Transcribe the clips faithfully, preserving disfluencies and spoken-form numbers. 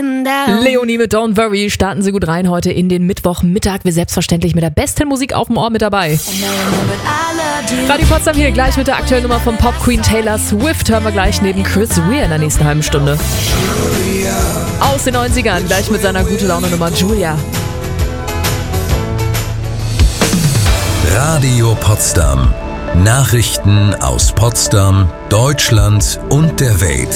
Leonie mit Don't Worry, starten Sie gut rein heute in den Mittwochmittag. Wir selbstverständlich mit der besten Musik auf dem Ohr mit dabei. Radio Potsdam hier gleich mit der aktuellen Nummer von Pop Queen Taylor Swift. Hören wir gleich neben Chris Weir in der nächsten halben Stunde. Aus den neunzigern gleich mit seiner gute Laune Nummer Julia. Radio Potsdam. Nachrichten aus Potsdam, Deutschland und der Welt.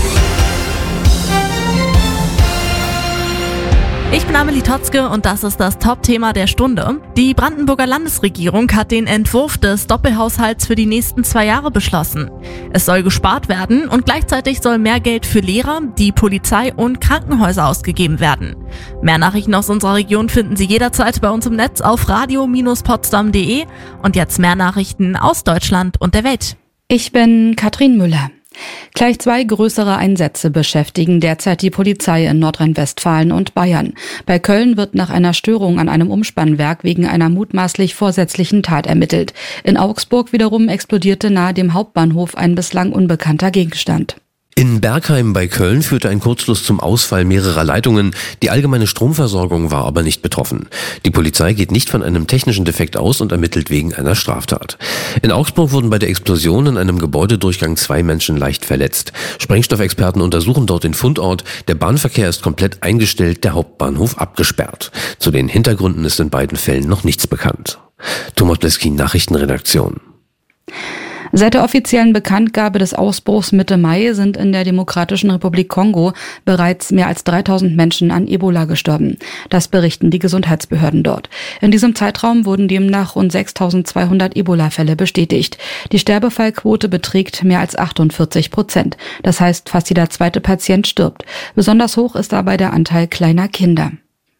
Ich bin Amelie Totzke und das ist das Top-Thema der Stunde. Die Brandenburger Landesregierung hat den Entwurf des Doppelhaushalts für die nächsten zwei Jahre beschlossen. Es soll gespart werden und gleichzeitig soll mehr Geld für Lehrer, die Polizei und Krankenhäuser ausgegeben werden. Mehr Nachrichten aus unserer Region finden Sie jederzeit bei uns im Netz auf radio Bindestrich potsdam punkt de und jetzt mehr Nachrichten aus Deutschland und der Welt. Ich bin Katrin Müller. Gleich zwei größere Einsätze beschäftigen derzeit die Polizei in Nordrhein-Westfalen und Bayern. Bei Köln wird nach einer Störung an einem Umspannwerk wegen einer mutmaßlich vorsätzlichen Tat ermittelt. In Augsburg wiederum explodierte nahe dem Hauptbahnhof ein bislang unbekannter Gegenstand. In Bergheim bei Köln führte ein Kurzschluss zum Ausfall mehrerer Leitungen. Die allgemeine Stromversorgung war aber nicht betroffen. Die Polizei geht nicht von einem technischen Defekt aus und ermittelt wegen einer Straftat. In Augsburg wurden bei der Explosion in einem Gebäudedurchgang zwei Menschen leicht verletzt. Sprengstoffexperten untersuchen dort den Fundort. Der Bahnverkehr ist komplett eingestellt, der Hauptbahnhof abgesperrt. Zu den Hintergründen ist in beiden Fällen noch nichts bekannt. Thomas Bleski, Nachrichtenredaktion. Seit der offiziellen Bekanntgabe des Ausbruchs Mitte Mai sind in der Demokratischen Republik Kongo bereits mehr als dreitausend Menschen an Ebola gestorben. Das berichten die Gesundheitsbehörden dort. In diesem Zeitraum wurden demnach rund sechstausendzweihundert Ebola-Fälle bestätigt. Die Sterbefallquote beträgt mehr als achtundvierzig Prozent. Das heißt, fast jeder zweite Patient stirbt. Besonders hoch ist dabei der Anteil kleiner Kinder.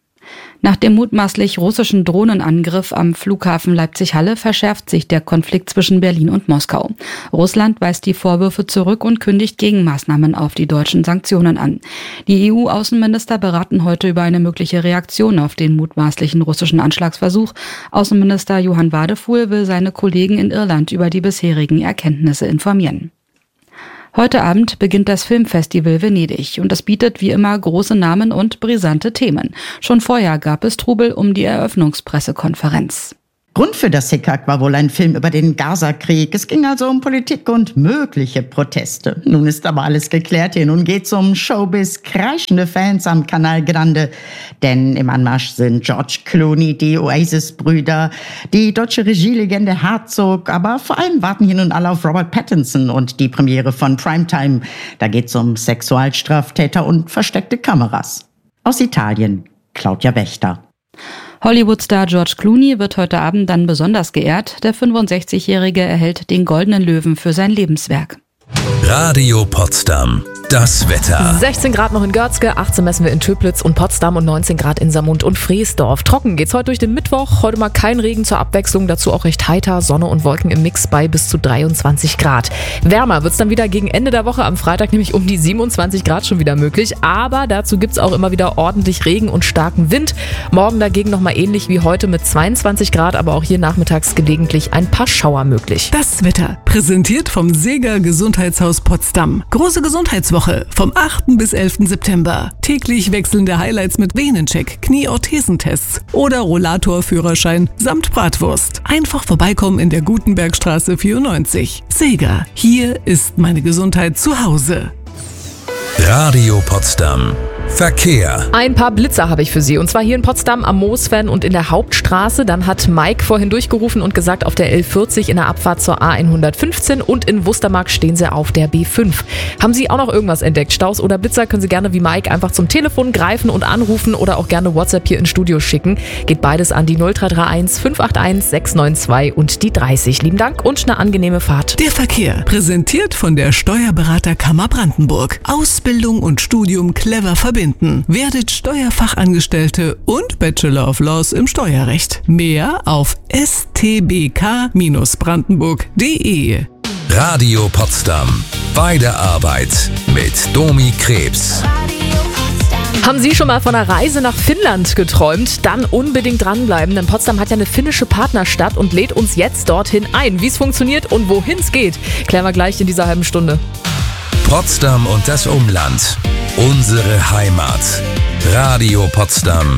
Nach dem mutmaßlich russischen Drohnenangriff am Flughafen Leipzig-Halle verschärft sich der Konflikt zwischen Berlin und Moskau. Russland weist die Vorwürfe zurück und kündigt Gegenmaßnahmen auf die deutschen Sanktionen an. Die E U-Außenminister beraten heute über eine mögliche Reaktion auf den mutmaßlichen russischen Anschlagsversuch. Außenminister Johann Wadefuhl will seine Kollegen in Irland über die bisherigen Erkenntnisse informieren. Heute Abend beginnt das Filmfestival Venedig und es bietet wie immer große Namen und brisante Themen. Schon vorher gab es Trubel um die Eröffnungspressekonferenz. Grund für das Hickhack war wohl ein Film über den Gaza-Krieg. Es ging also um Politik und mögliche Proteste. Nun ist aber alles geklärt hier. Nun geht's um Showbiz, kreischende Fans am Canal Grande. Denn im Anmarsch sind George Clooney, die Oasis-Brüder, die deutsche Regielegende Herzog. Aber vor allem warten hier nun alle auf Robert Pattinson und die Premiere von Primetime. Da geht's um Sexualstraftäter und versteckte Kameras. Aus Italien, Claudia Wächter. Hollywood-Star George Clooney wird heute Abend dann besonders geehrt. Der fünfundsechzigjährige erhält den Goldenen Löwen für sein Lebenswerk. Radio Potsdam. Das Wetter. sechzehn Grad noch in Görzge, achtzehn messen wir in Töplitz und Potsdam und neunzehn Grad in Saarmund und Freesdorf. Trocken geht's heute durch den Mittwoch. Heute mal kein Regen zur Abwechslung, dazu auch recht heiter, Sonne und Wolken im Mix bei bis zu dreiundzwanzig Grad. Wärmer wird's dann wieder gegen Ende der Woche, am Freitag nämlich um die siebenundzwanzig Grad schon wieder möglich. Aber dazu gibt's auch immer wieder ordentlich Regen und starken Wind. Morgen dagegen nochmal ähnlich wie heute mit zweiundzwanzig Grad, aber auch hier nachmittags gelegentlich ein paar Schauer möglich. Das Wetter, präsentiert vom Sega Gesundheitshaus Potsdam. Große Gesundheitswoche vom achten bis elften September. Täglich wechselnde Highlights mit Venencheck, Knieorthesentests oder Rollatorführerschein samt Bratwurst. Einfach vorbeikommen in der Gutenbergstraße vierundneunzig. Sega, hier ist meine Gesundheit zu Hause. Radio Potsdam. Verkehr. Ein paar Blitzer habe ich für Sie. Und zwar hier in Potsdam am Moosfern und in der Hauptstraße. Dann hat Mike vorhin durchgerufen und gesagt, auf der L vierzig in der Abfahrt zur A hundertfünfzehn und in Wustermark stehen Sie auf der B fünf. Haben Sie auch noch irgendwas entdeckt? Staus oder Blitzer, können Sie gerne wie Mike einfach zum Telefon greifen und anrufen oder auch gerne WhatsApp hier ins Studio schicken. Geht beides an die null drei drei eins fünf acht eins sechs neun zwei und die dreißig. Lieben Dank und eine angenehme Fahrt. Der Verkehr, präsentiert von der Steuerberaterkammer Brandenburg. Ausbildung und Studium clever verbinden. Werdet Steuerfachangestellte und Bachelor of Laws im Steuerrecht. Mehr auf s t b k brandenburg punkt de. Radio Potsdam. Bei der Arbeit mit Domi Krebs. Haben Sie schon mal von einer Reise nach Finnland geträumt? Dann unbedingt dranbleiben, denn Potsdam hat ja eine finnische Partnerstadt und lädt uns jetzt dorthin ein. Wie es funktioniert und wohin es geht, klären wir gleich in dieser halben Stunde. Potsdam und das Umland. Unsere Heimat. Radio Potsdam.